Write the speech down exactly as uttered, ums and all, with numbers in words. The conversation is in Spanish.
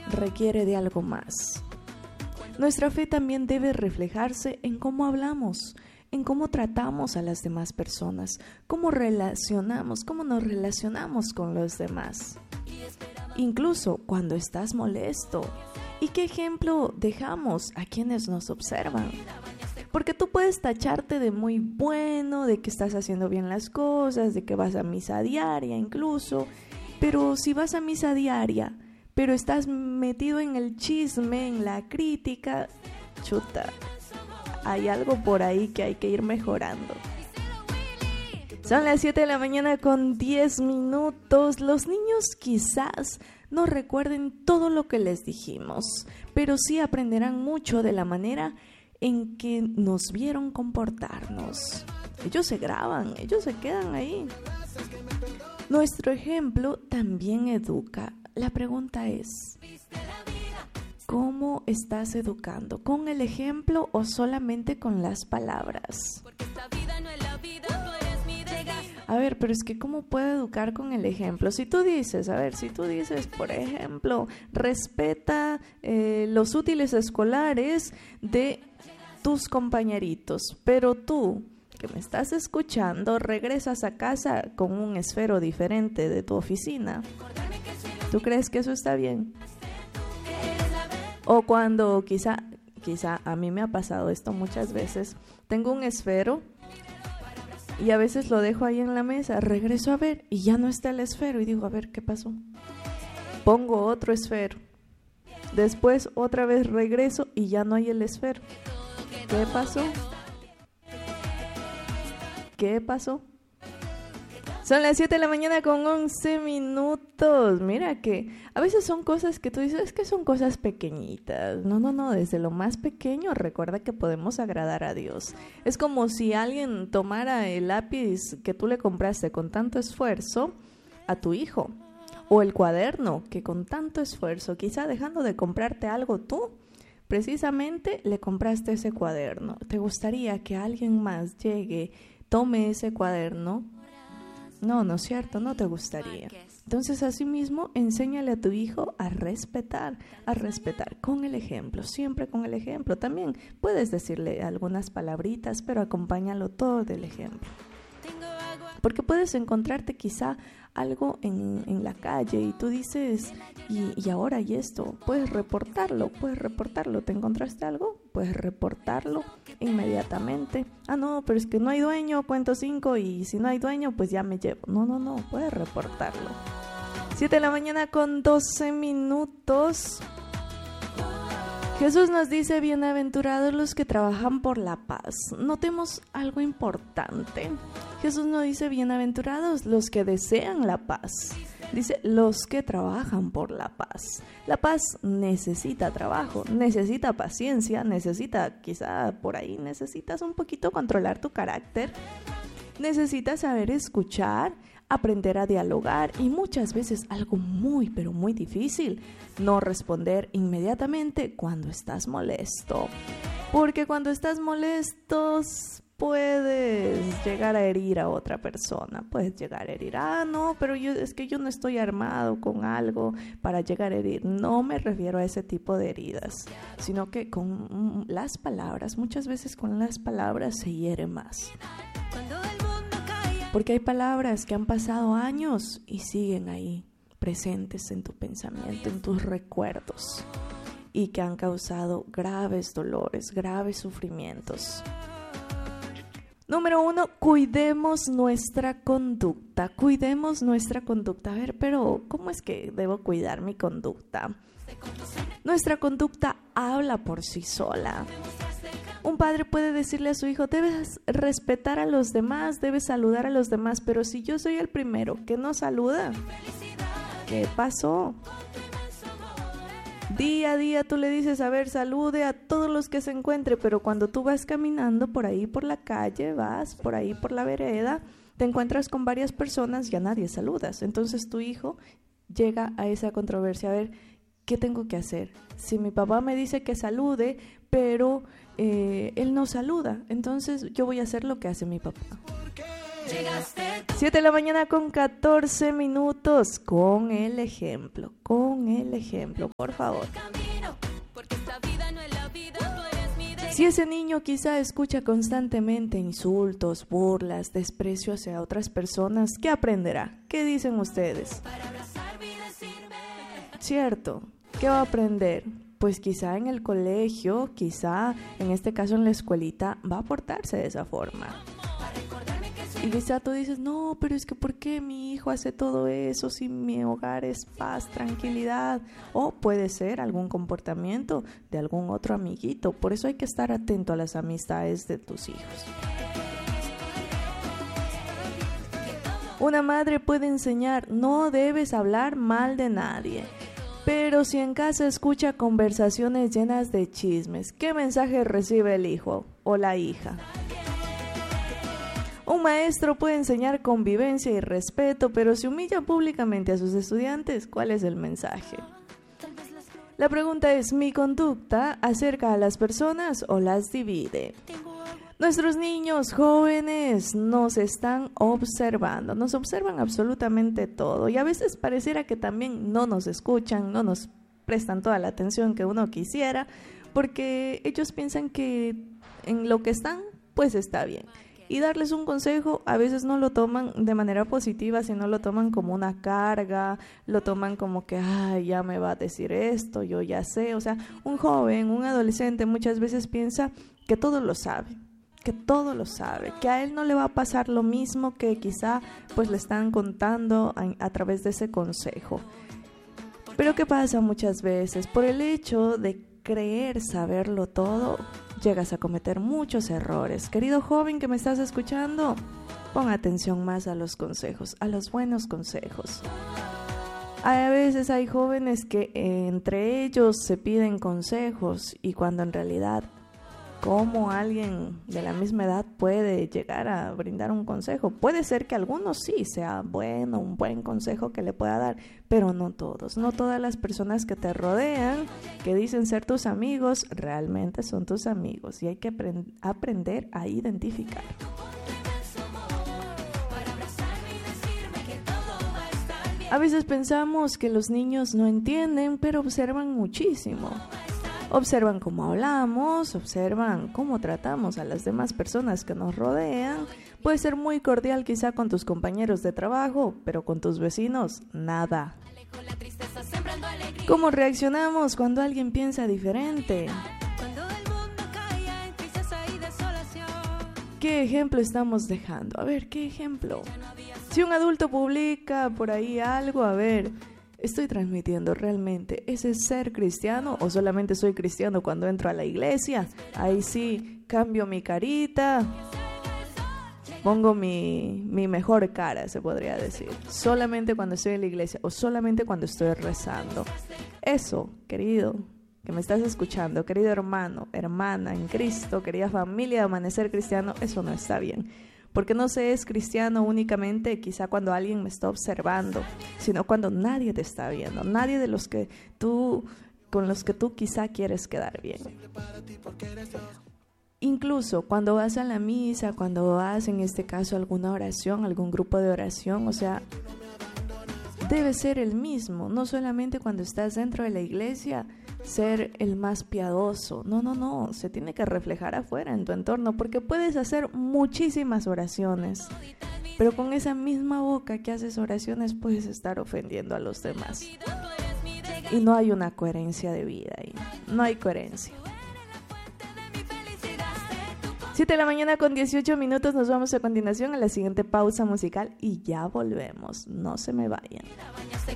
requiere de algo más. Nuestra fe también debe reflejarse en cómo hablamos, en cómo tratamos a las demás personas, cómo relacionamos, cómo nos relacionamos con los demás. Incluso cuando estás molesto. ¿Y qué ejemplo dejamos a quienes nos observan? Porque tú puedes tacharte de muy bueno, de que estás haciendo bien las cosas, de que vas a misa diaria incluso, pero si vas a misa diaria, pero estás metido en el chisme, en la crítica, chuta, hay algo por ahí que hay que ir mejorando. Son las siete de la mañana con diez minutos. Los niños quizás no recuerden todo lo que les dijimos, pero sí aprenderán mucho de la manera en que nos vieron comportarnos. Ellos se graban, ellos se quedan ahí. Nuestro ejemplo también educa. La pregunta es, ¿cómo estás educando? ¿Con el ejemplo o solamente con las palabras? A ver, pero es que ¿cómo puedo educar con el ejemplo? Si tú dices, a ver, si tú dices, por ejemplo, respeta eh, los útiles escolares de tus compañeritos, pero tú, que me estás escuchando, regresas a casa con un esfero diferente de tu oficina, ¿tú crees que eso está bien? O cuando quizá, quizá a mí me ha pasado esto muchas veces, tengo un esfero y a veces lo dejo ahí en la mesa, regreso a ver y ya no está el esfero y digo, a ver, ¿qué pasó? Pongo otro esfero, después otra vez regreso y ya no hay el esfero. ¿Qué pasó? ¿Qué pasó? Son las siete de la mañana con once minutos. Mira que a veces son cosas que tú dices, es que son cosas pequeñitas. No, no, no, desde lo más pequeño recuerda que podemos agradar a Dios. Es como si alguien tomara el lápiz que tú le compraste con tanto esfuerzo a tu hijo, o el cuaderno que con tanto esfuerzo, quizá dejando de comprarte algo tú, precisamente le compraste ese cuaderno. ¿Te gustaría que alguien más llegue, tome ese cuaderno? No, no es cierto, no te gustaría. Entonces, asimismo, enséñale a tu hijo a respetar, a respetar con el ejemplo, siempre con el ejemplo. También puedes decirle algunas palabritas, pero acompáñalo todo del ejemplo. Porque puedes encontrarte quizá algo en, en la calle y tú dices, y, y ahora y esto, puedes reportarlo, puedes reportarlo. ¿Te encontraste algo? Puedes reportarlo inmediatamente. Ah, no, pero es que no hay dueño, cuento cinco y si no hay dueño, pues ya me llevo. No, no, no, puedes reportarlo. siete de la mañana con doce minutos. Jesús nos dice, bienaventurados los que trabajan por la paz. Notemos algo importante. Jesús no dice bienaventurados los que desean la paz. Dice los que trabajan por la paz. La paz necesita trabajo, necesita paciencia, necesita, quizá por ahí necesitas un poquito controlar tu carácter. Necesitas saber escuchar, aprender a dialogar y muchas veces algo muy pero muy difícil, no responder inmediatamente cuando estás molesto. Porque cuando estás molesto puedes llegar a herir a otra persona, puedes llegar a herir, ah no, pero yo es que yo no estoy armado con algo para llegar a herir. No me refiero a ese tipo de heridas, sino que con las palabras, muchas veces con las palabras se hiere más. Porque hay palabras que han pasado años y siguen ahí, presentes en tu pensamiento, en tus recuerdos, y que han causado graves dolores, graves sufrimientos. Número uno, cuidemos nuestra conducta, cuidemos nuestra conducta. A ver, pero ¿cómo es que debo cuidar mi conducta? Nuestra conducta habla por sí sola. Un padre puede decirle a su hijo, debes respetar a los demás, debes saludar a los demás, pero si yo soy el primero que no saluda, ¿qué pasó? Día a día tú le dices, a ver, salude a todos los que se encuentre, pero cuando tú vas caminando por ahí por la calle, vas por ahí por la vereda, te encuentras con varias personas y a nadie saludas. Entonces tu hijo llega a esa controversia, a ver, ¿qué tengo que hacer? Si mi papá me dice que salude, pero eh, él no saluda, entonces yo voy a hacer lo que hace mi papá. siete de la mañana con catorce minutos. Con el ejemplo, con el ejemplo, por favor. Si ese niño quizá escucha constantemente insultos, burlas, desprecio hacia otras personas, ¿qué aprenderá? ¿Qué dicen ustedes? Cierto, ¿qué va a aprender? Pues quizá en el colegio, quizá en este caso en la escuelita, va a portarse de esa forma. Y quizá tú dices, no, pero es que ¿por qué mi hijo hace todo eso si mi hogar es paz, tranquilidad? O puede ser algún comportamiento de algún otro amiguito. Por eso hay que estar atento a las amistades de tus hijos. Una madre puede enseñar, no debes hablar mal de nadie. Pero si en casa escucha conversaciones llenas de chismes, ¿qué mensaje recibe el hijo o la hija? Un maestro puede enseñar convivencia y respeto, pero si humilla públicamente a sus estudiantes, ¿cuál es el mensaje? La pregunta es, ¿mi conducta acerca a las personas o las divide? Nuestros niños jóvenes nos están observando, nos observan absolutamente todo y a veces pareciera que también no nos escuchan, no nos prestan toda la atención que uno quisiera, porque ellos piensan que en lo que están, pues está bien. Y darles un consejo, a veces no lo toman de manera positiva, sino lo toman como una carga, lo toman como que, ay, ya me va a decir esto, yo ya sé. O sea, un joven, un adolescente muchas veces piensa que todo lo sabe, que todo lo sabe, que a él no le va a pasar lo mismo que quizá pues le están contando a, a través de ese consejo. Pero ¿qué pasa muchas veces? Por el hecho de creer saberlo todo, llegas a cometer muchos errores. Querido joven que me estás escuchando, pon atención más a los consejos, a los buenos consejos. A veces hay jóvenes que entre ellos se piden consejos y cuando en realidad, ¿cómo alguien de la misma edad puede llegar a brindar un consejo? Puede ser que algunos sí sea bueno, un buen consejo que le pueda dar, pero no todos. No todas las personas que te rodean, que dicen ser tus amigos, realmente son tus amigos y hay que aprend- aprender a identificar. A veces pensamos que los niños no entienden, pero observan muchísimo. Observan cómo hablamos, observan cómo tratamos a las demás personas que nos rodean. Puede ser muy cordial quizá con tus compañeros de trabajo, pero con tus vecinos, nada. ¿Cómo reaccionamos cuando alguien piensa diferente? ¿Qué ejemplo estamos dejando? A ver, ¿qué ejemplo? Si un adulto publica por ahí algo, a ver, ¿estoy transmitiendo realmente ese ser cristiano o solamente soy cristiano cuando entro a la iglesia? Ahí sí, cambio mi carita, pongo mi, mi mejor cara, se podría decir. Solamente cuando estoy en la iglesia o solamente cuando estoy rezando. Eso, querido, que me estás escuchando, querido hermano, hermana en Cristo, querida familia de Amanecer Cristiano, eso no está bien. Porque no se es cristiano únicamente quizá cuando alguien me está observando, sino cuando nadie te está viendo, nadie de los que tú, con los que tú quizá quieres quedar bien. Incluso cuando vas a la misa, cuando vas en este caso a alguna oración, algún grupo de oración, o sea, debe ser el mismo, no solamente cuando estás dentro de la iglesia, ser el más piadoso. No, no, no, se tiene que reflejar afuera en tu entorno, porque puedes hacer muchísimas oraciones, pero con esa misma boca que haces oraciones puedes estar ofendiendo a los demás. Y no hay una coherencia de vida ahí, no hay coherencia. siete de la mañana con dieciocho minutos, nos vamos a continuación a la siguiente pausa musical y ya volvemos, no se me vayan.